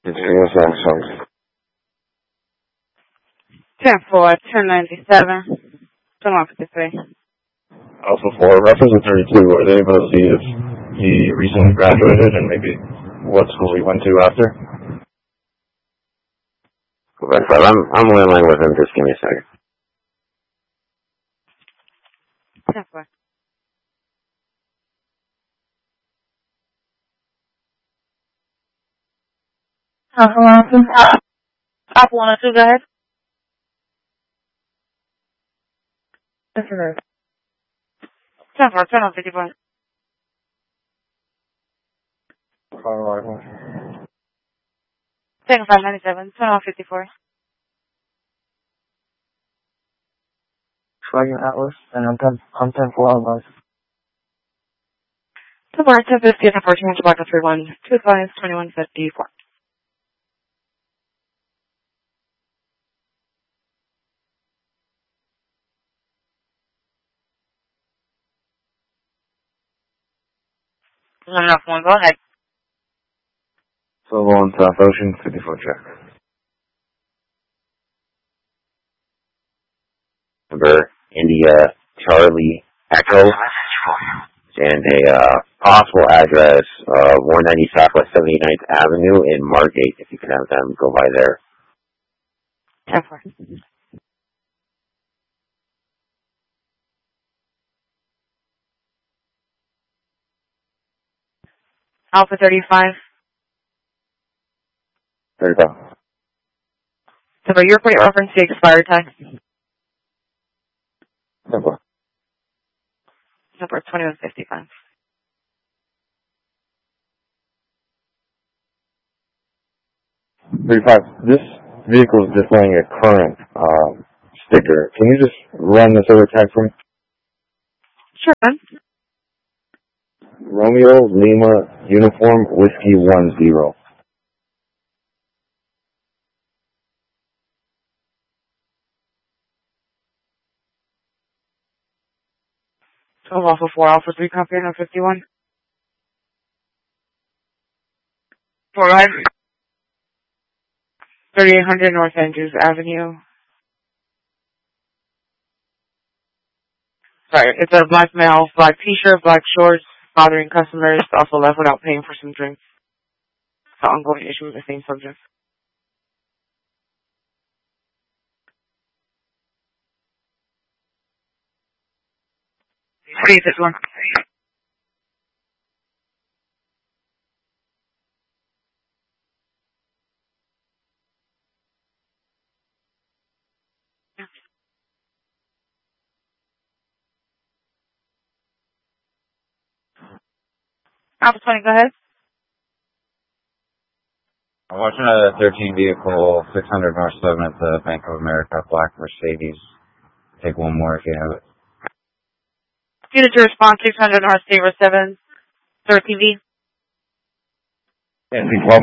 Continuous Samsung. 10-4, 1097, 2153. Alpha 4, reference of 32. Are they able to see if he recently graduated and maybe what school he went to after? Quebec 5, I'm landline with him. Just give me a second. 10-4. Hello. Apple 102, go ahead. Yes, sir. 10-4, 10-54. Colorado. 10-597, 2154. Volkswagen Atlas, and I'm 10-4 on those. 10-4, 1050, and 14, Tobacco 31, 25, 2154. Enough one, go ahead. Solo on South Ocean, 54 check. Number India Charlie Echo. And a possible address, 190 Southwest 79th Avenue in Margate, if you could have them go by there. 10-4. Alpha 35. 35. Number, your plate reference to expired time. Number. Number 2155. This vehicle is displaying a current sticker. Can you just run this over tag for me? Sure, man. Romeo Lima Uniform Whiskey 10. Alpha 4, Alpha 3, copy on 51. 4, 3800 North Andrews Avenue. Sorry, it's a black male, black t-shirt, black shorts, bothering customers, also left without paying for some drinks. It's an ongoing issue with the same subject. What do you think, one? Alpha 20, go ahead. I'm watching a 13 vehicle, 600 North 7th, Bank of America, black Mercedes. Take one more if you have it. Unit to response, 600 North Saver 7, 13 V. Yeah, Alpha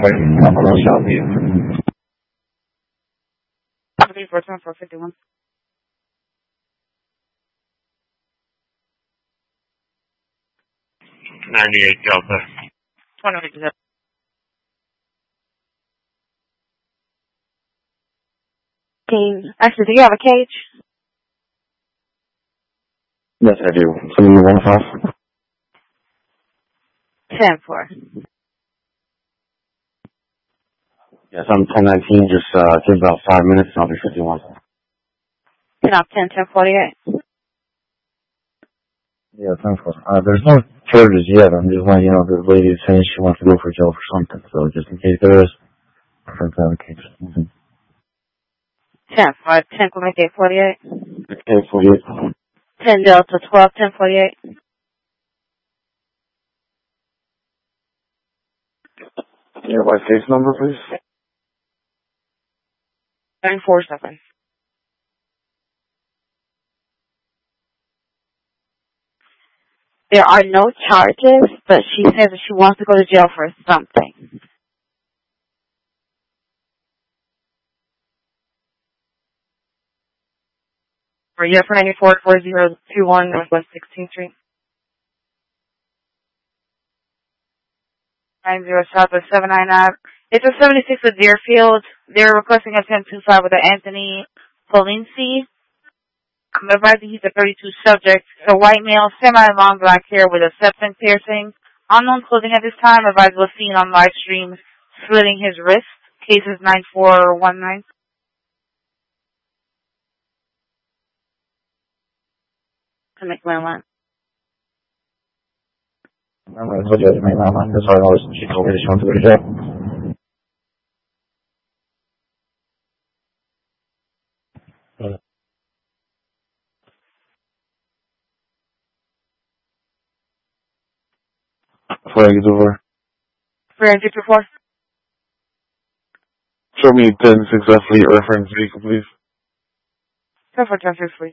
451. 98 Delta. 2057. Actually, do you have a cage? Yes, I do. Some of you want off? 10-4. Yes, I'm 1019. Just give about 5 minutes and I'll be 51. 10-48. Yeah, 10-4. There's no charges yet. I'm just letting you know the lady is saying she wants to go for jail for something. So just in case there is, I prefer to have a case. 10-4. 10-48. 10-48. 10 Delta 12, 10-48. Nearby case number, please. 947. There are no charges, but she says that she wants to go to jail for something. For year for 944021 Northwest 16th Street. 90 Southwest 79 Ave. It's a 76 with Deerfield. They're requesting a 1025 with an Anthony Polinci. I'm advising he's a 32 subject. It's a white male, semi-long black hair with a septum piercing. Unknown clothing at this time. Advised was seen on live stream slitting his wrist. Case is 9419. To make my line. I'm going to put you to make my line. That's all I know is she told me she wants to go to jail. Before I get over, For entry before. show me 10 successfully reference vehicle, please. Go for transfer, please.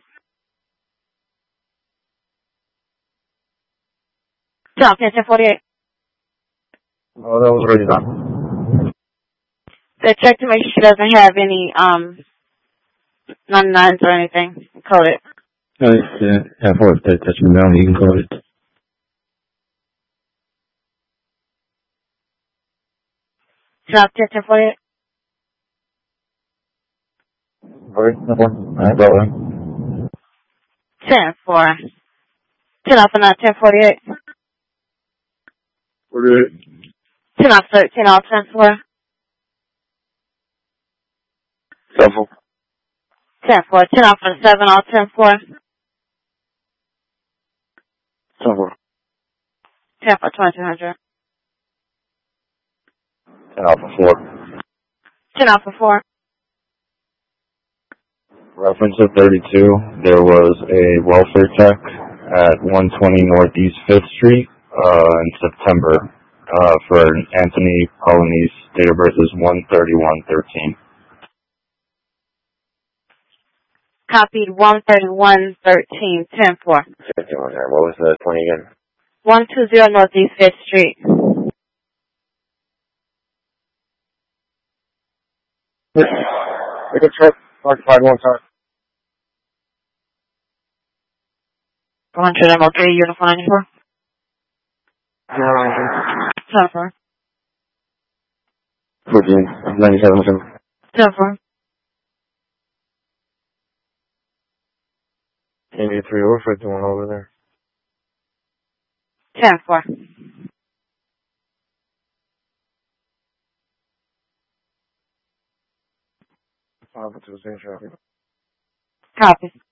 Jump, 1048. Oh, that was already done. So check to make sure she doesn't have any 99s or anything. Code it. Yeah, for if they touch me down, you can code it. Jump, 1048. Alright, no problem. Alright, bye bye. 10-4. 10 off and 1048. 48. 10 off 13 off 10-4. Shuffle. 10-4. 10 off for 7 off 10-4. Shuffle. 10 for 2200. 10 off of 4. 10 off for 4. Reference of 32, there was a welfare check at 120 Northeast 5th Street in September for Anthony Polinese. Date of birth is 1/31/13. Copied 13113 10-4. What was the 20 again? 120 Northeast 5th Street. Make a truck occupied one time. 100 MOK, Uniform 94. 10-4. 14, 97. 10-4. 83 or 51 over there. 10-4. 5 to the same traffic. Copy.